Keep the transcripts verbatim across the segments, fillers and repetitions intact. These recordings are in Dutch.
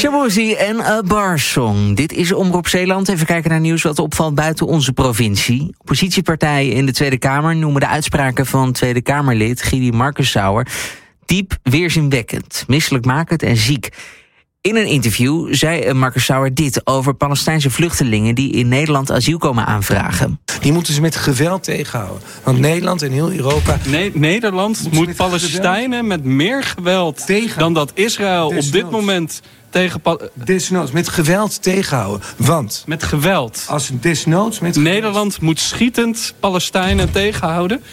Shaboozey en A Bar Song. Dit is Omroep Zeeland. Even kijken naar nieuws wat opvalt buiten onze provincie. Oppositiepartijen in de Tweede Kamer noemen de uitspraken van Tweede Kamerlid Gidi Markensauer diep weerzinwekkend, misselijkmakend en ziek. In een interview zei Markensauer dit over Palestijnse vluchtelingen die in Nederland asiel komen aanvragen. Die moeten ze met geweld tegenhouden. Want Nederland en heel Europa... Nee, Nederland moet, moet Palestijnen met meer geweld tegen, dan dat Israël desnoods. op dit moment tegen... Pa- desnoods, met geweld tegenhouden. Want... Met geweld. Als desnoods met Nederland geweld. moet schietend Palestijnen tegenhouden.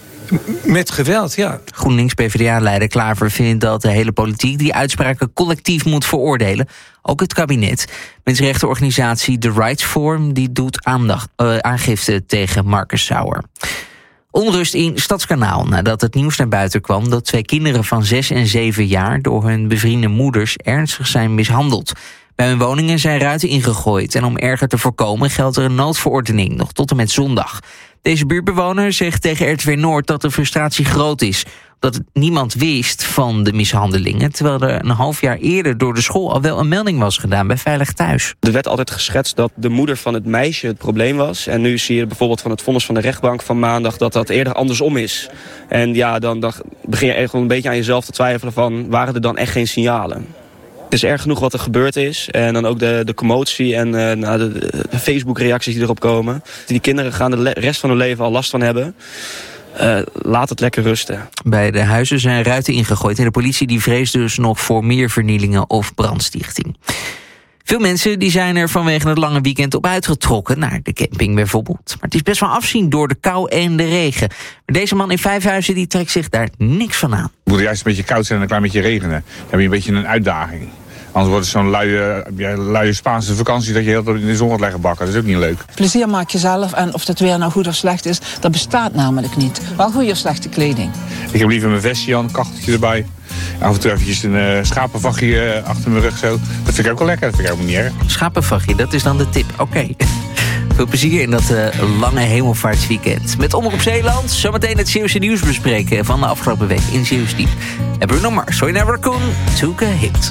Met geweld, ja. GroenLinks-PvdA-leider Klaver vindt dat de hele politiek die uitspraken collectief moet veroordelen. Ook het kabinet. Mensenrechtenorganisatie The Rights Forum die doet aandacht, uh, aangifte tegen Markensauer. Onrust in Stadskanaal nadat het nieuws naar buiten kwam dat twee kinderen van zes en zeven jaar door hun bevriende moeders ernstig zijn mishandeld. Bij hun woningen zijn ruiten ingegooid en om erger te voorkomen geldt er een noodverordening nog tot en met zondag. Deze buurtbewoner zegt tegen R T V Noord dat de frustratie groot is. Dat niemand wist van de mishandelingen, terwijl er een half jaar eerder door de school al wel een melding was gedaan bij Veilig Thuis. Er werd altijd geschetst dat de moeder van het meisje het probleem was. En nu zie je bijvoorbeeld van het vonnis van de rechtbank van maandag dat dat eerder andersom is. En ja, dan, dan begin je echt wel een beetje aan jezelf te twijfelen van, waren er dan echt geen signalen? Het is erg genoeg wat er gebeurd is. En dan ook de, de commotie en uh, nou, de, de Facebook-reacties die erop komen. Die kinderen gaan de le- rest van hun leven al last van hebben. Uh, laat het lekker rusten. Bij de huizen zijn ruiten ingegooid. En de politie die vreest dus nog voor meer vernielingen of brandstichting. Veel mensen die zijn er vanwege het lange weekend op uitgetrokken. Naar de camping bijvoorbeeld. Maar het is best wel afzien door de kou en de regen. Maar deze man in Vijfhuizen die trekt zich daar niks van aan. Het moet juist een beetje koud zijn en een klein beetje regenen. Dan heb je een beetje een uitdaging. Anders wordt het zo'n luie, ja, luie Spaanse vakantie dat je heel in de zon gaat leggen bakken. Dat is ook niet leuk. Plezier maak je zelf en of het weer nou goed of slecht is, dat bestaat namelijk niet. Wel goede of slechte kleding. Ik heb liever mijn vestje aan, een kachteltje erbij. Af en toe eventjes een uh, schapenvachtje uh, achter mijn rug zo. Dat vind ik ook wel lekker, dat vind ik ook niet erg. Schapenvachtje, dat is dan de tip. Oké. Okay. Veel plezier in dat uh, lange hemelvaartsweekend. Met Omroep Zeeland, zometeen het Zeeuwse nieuws bespreken van de afgelopen week in Zeeuws Diep. En Bruno Mars, So You Never Could, Took a Hit.